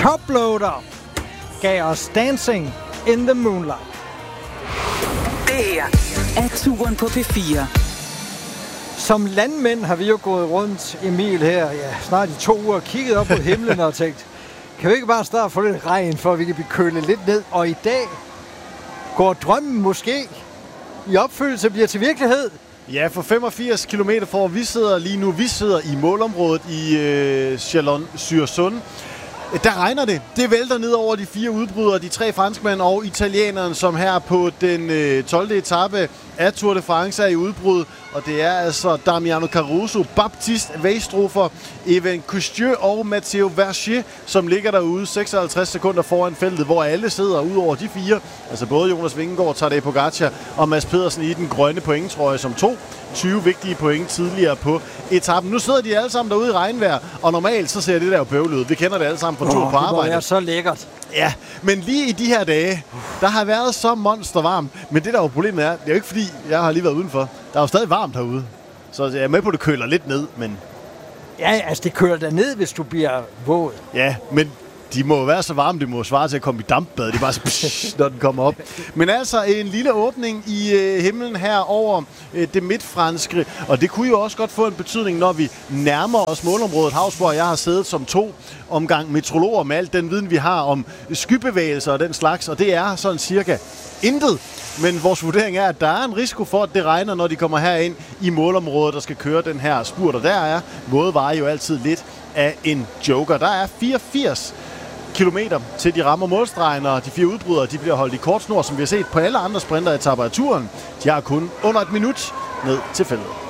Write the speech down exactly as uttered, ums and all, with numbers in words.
Toploader gav os Dancing in the Moonlight. Det her er Turen på P fire. Som landmænd har vi jo gået rundt, Emil, her ja, snart i to uger, kigget op på himlen og tænkt, kan vi ikke bare starte få lidt regn, for at vi kan blive kølet lidt ned? Og i dag går drømmen måske i opfyldelse, bliver til virkelighed. Ja, for femogfirs kilometer for vi sidder lige nu. Vi sidder i målområdet i øh, Chalon-sur-Saône. Der regner det. Det vælter ned over de fire udbrydere, de tre franskmænd og italieneren, som her på den øh, tolvte etape af Tour de France er i udbrud. Og det er altså Damiano Caruso, Baptiste Weistrofer, Evan Cousteau og Matteo Verchier, som ligger derude seksoghalvtreds sekunder foran feltet, hvor alle sidder ud over de fire. Altså både Jonas Vingegaard, Tadej Pogacar og Mads Pedersen i den grønne pointtrøje som to. tyve vigtige point tidligere på etappen. Nu sidder de alle sammen derude i regnvejr, og normalt så ser det der jo bøvlet ud. Vi kender det alle sammen fra tur på arbejde. Det er så lækkert. Ja, men lige i de her dage, der har været så monstervarmt. Men det der jo problemet er, det er jo ikke fordi, jeg har lige været udenfor. Der er jo stadig varmt herude. Så jeg er med på, at det køler lidt ned, men... Ja, altså det køler der ned, hvis du bliver våd. Ja, men de må jo være så varme, det må svare til at komme i dampbad. Det er bare så psh, når den kommer op. Men altså en lille åbning i øh, himlen her over øh, det midtfranske. Og det kunne jo også godt få en betydning, når vi nærmer os målområdet. Havsborg og jeg har siddet som to omgang meteorologer med alt den viden, vi har om skybevægelser og den slags. Og det er sådan cirka intet. Men vores vurdering er, at der er en risiko for, at det regner, når de kommer herind i målområdet, der skal køre den her spurt. Og der er vådveje jo altid lidt af en joker. Der er fireogfirs kilometer til de rammer målstregen, og de fire udbrydere de bliver holdt i kort snor, som vi har set på alle andre sprinter i etaper af turen. De har kun under et minut ned til feltet.